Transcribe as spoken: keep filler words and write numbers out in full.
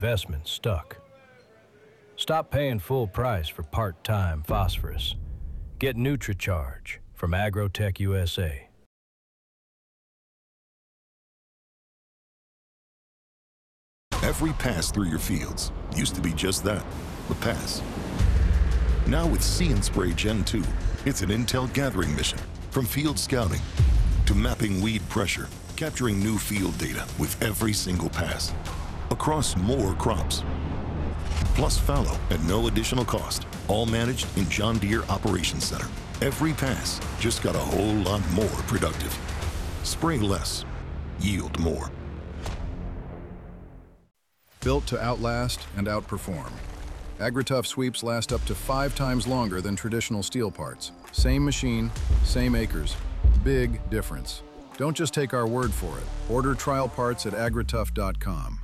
investment stuck. Stop paying full price for part-time phosphorus. Get NutriCharge from Agrotech U S A. Every pass through your fields used to be just that, a pass. Now with See and Spray Gen two, it's an intel gathering mission. From field scouting to mapping weed pressure, capturing new field data with every single pass. Across more crops. Plus fallow at no additional cost, all managed in John Deere Operations Center. Every pass just got a whole lot more productive. Spray less, yield more. Built to outlast and outperform. AgriTough sweeps last up to five times longer than traditional steel parts. Same machine, same acres. Big difference. Don't just take our word for it. Order trial parts at agritough dot com.